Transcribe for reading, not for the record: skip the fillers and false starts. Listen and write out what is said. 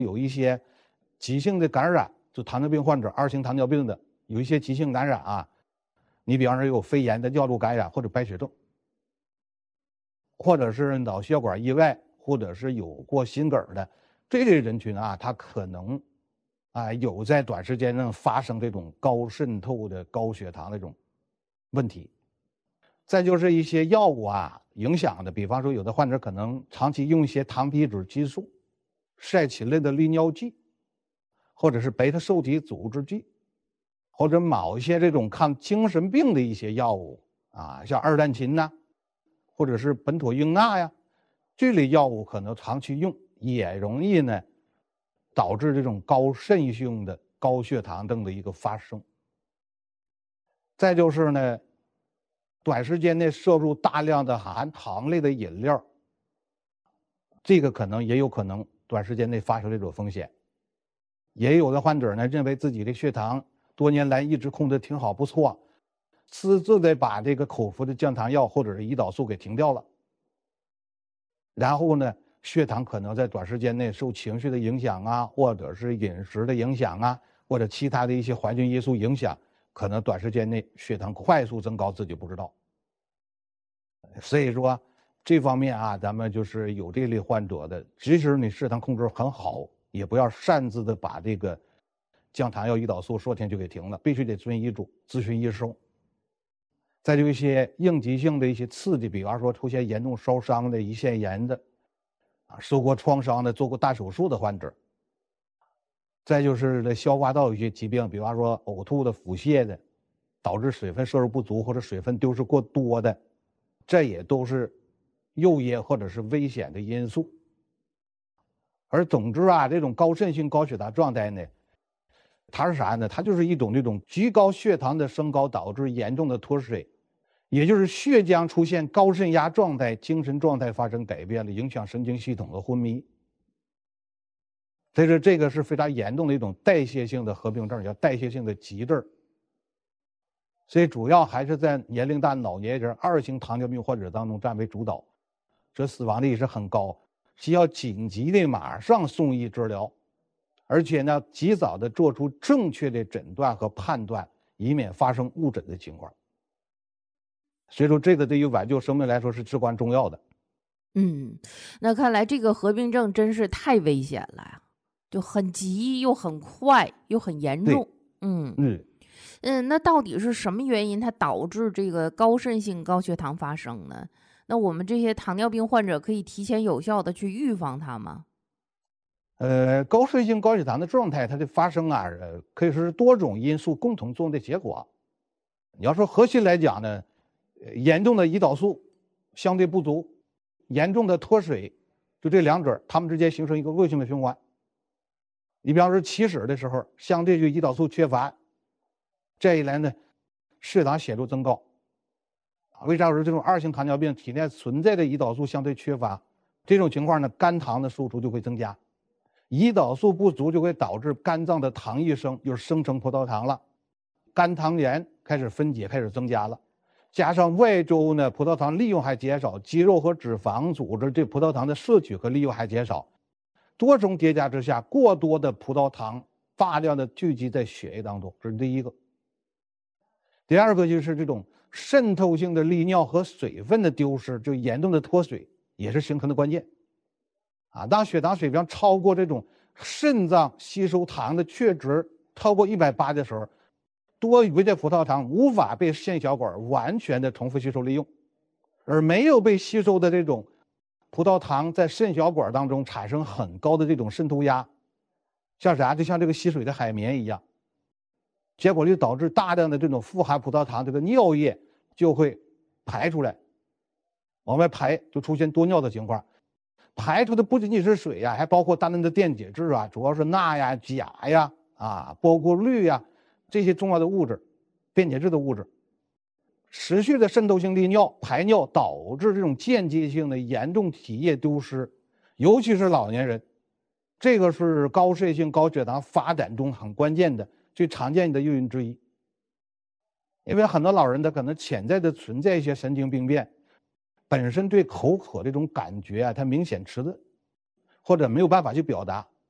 有一些急性的感染，就糖尿病患者2型糖尿病的有一些急性感染啊，你比方说有肺炎的尿路感染或者败血症，或者是脑血管意外，或者是有过心梗的这类人群啊，他可能有在短时间内发生这种高渗透的高血糖这种问题。再就是一些药物影响的，比方说有的患者可能长期用一些糖皮质激素、噻嗪类的利尿剂，或者是贝塔受体阻滞剂，或者某一些这种抗精神病的一些药物像二氮嗪或者是苯妥英钠这类药物可能长期用也容易呢导致这种高渗性的高血糖症的一个发生。再就是呢，短时间内摄入大量的含糖类的饮料，这个也有可能短时间内发生这种风险。也有的患者呢，认为自己的血糖多年来一直控制挺好不错，私自的把这个口服的降糖药或者是胰岛素给停掉了，然后呢，血糖可能在短时间内受情绪的影响或者是饮食的影响或者其他的一些环境因素影响，可能短时间内血糖快速增高，自己不知道。所以说这方面咱们就是有这类患者的，即使你血糖控制很好，也不要擅自的把这个降糖药、胰岛素说停就给停了，必须得遵医嘱，咨询医生。再就一些应急性的一些刺激，比方说出现严重烧伤的、胰腺炎的受过创伤的、做过大手术的患者。再就是消化道有些疾病，比方说呕吐的、腹泻的，导致水分摄入不足或者水分丢失过多的，这也都是诱因或者是危险的因素。而总之这种高渗性高血糖状态呢，它是啥呢？它就是一种这种极高血糖的升高导致严重的脱水，也就是血浆出现高渗压状态，精神状态发生改变了，影响神经系统的昏迷。所以说这个是非常严重的一种代谢性的合并症，叫代谢性的急症。所以主要还是在年龄大老年人2型糖尿病患者当中占为主导，这死亡率是很高，需要紧急的马上送医治疗，而且呢及早的做出正确的诊断和判断，以免发生误诊的情况。所以说这个对于挽救生命来说是至关重要的。 那看来这个合并症真是太危险了呀，就很急又很快又很严重。那到底是什么原因它导致这个高渗性高血糖发生呢？那我们这些糖尿病患者可以提前有效的去预防它吗？ 高渗性高血糖的状态它的发生可以说是多种因素共同作用的结果。你要说核心来讲呢，严重的胰岛素相对不足，严重的脱水，就这两者它们之间形成一个恶性的循环。你比方说起始的时候相对于胰岛素缺乏，这一来呢血糖显著增高。为啥说这种2型糖尿病体内存在的胰岛素相对缺乏？这种情况呢，肝糖的输出就会增加，胰岛素不足就会导致肝脏的糖异生，就是生成葡萄糖了，肝糖原开始分解，开始增加了，加上外周呢葡萄糖利用还减少，肌肉和脂肪组织对葡萄糖的摄取和利用还减少，多重叠加之下，过多的葡萄糖大量的聚集在血液当中，这是第一个。第二个就是这种渗透性的利尿和水分的丢失，就严重的脱水也是形成的关键。当血糖水平超过这种肾脏吸收糖的确值超过180的时候，多余的葡萄糖无法被肾小管完全的重复吸收利用，而没有被吸收的这种葡萄糖在肾小管当中产生很高的这种渗透压，像啥？就像这个吸水的海绵一样，结果就导致大量的这种富含葡萄糖这个尿液就会排出来，往外排，就出现多尿的情况。排出的不仅仅是水还包括大量的电解质主要是钠钾包括氯这些重要的物质，电解质的物质。持续的渗透性利尿排尿导致这种间接性的严重体液丢失，尤其是老年人，这个是高渗性高血糖发展中很关键的最常见的诱因之一。因为很多老人他可能潜在的存在一些神经病变，本身对口渴这种感觉他明显迟钝，或者没有办法去表达，